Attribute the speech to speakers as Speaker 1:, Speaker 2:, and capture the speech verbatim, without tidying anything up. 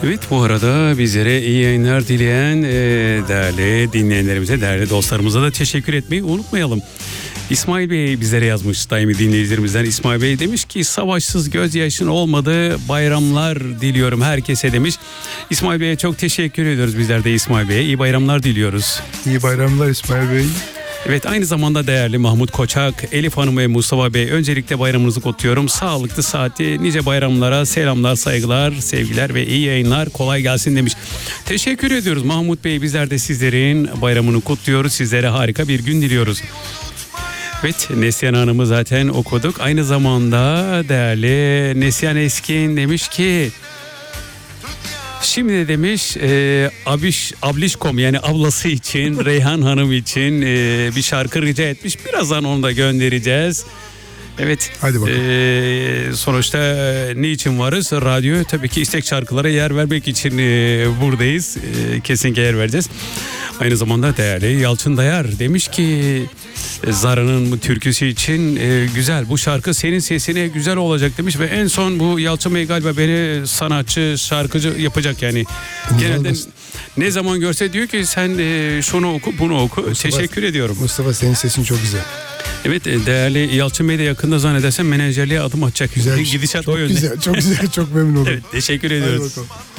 Speaker 1: Evet, bu arada bizlere iyi yayınlar dileyen e, değerli dinleyenlerimize, değerli dostlarımıza da teşekkür etmeyi unutmayalım. İsmail Bey bizlere yazmış, daimi dinleyicilerimizden İsmail Bey demiş ki savaşsız gözyaşın olmadığı bayramlar diliyorum herkese demiş. İsmail Bey'e çok teşekkür ediyoruz, bizler de İsmail Bey'e iyi bayramlar diliyoruz.
Speaker 2: İyi bayramlar İsmail Bey.
Speaker 1: Evet, aynı zamanda değerli Mahmut Koçak, Elif Hanım ve Mustafa Bey, öncelikle bayramınızı kutluyorum. Sağlıklı, saatli, nice bayramlara selamlar, saygılar, sevgiler ve iyi yayınlar, kolay gelsin demiş. Teşekkür ediyoruz Mahmut Bey, bizler de sizlerin bayramını kutluyoruz. Sizlere harika bir gün diliyoruz. Evet, Neslihan Hanım'ı zaten okuduk. Aynı zamanda değerli Neslihan Eskin demiş ki... Şimdi de demiş e, Abiş, Ablişkom yani ablası için, Reyhan Hanım için e, bir şarkı rica etmiş. Birazdan onu da göndereceğiz. Evet.
Speaker 2: Hadi bakalım.
Speaker 1: E, sonuçta e, niçin varız? Radyo tabii ki istek şarkılara yer vermek için e, buradayız. E, kesinlikle yer vereceğiz. Aynı zamanda değerli Yalçın Dayar demiş ki Zara'nın bu türküsü için e, güzel. Bu şarkı senin sesine güzel olacak demiş ve en son bu Yalçın Bey galiba beni sanatçı, şarkıcı yapacak yani. Genelde ne zaman görse diyor ki sen e, şunu oku, bunu oku.
Speaker 2: Mustafa,
Speaker 1: Teşekkür ediyorum.
Speaker 2: Mustafa, senin sesin çok güzel.
Speaker 1: Evet, değerli Yalçın Bey de yakında zannedersem menajerliğe adım atacak.
Speaker 2: Güzel.
Speaker 1: Gidişat
Speaker 2: çok
Speaker 1: o yönde.
Speaker 2: güzel, çok güzel, çok memnun oldum.
Speaker 1: Evet, teşekkür ediyoruz.
Speaker 2: Hadi bakalım.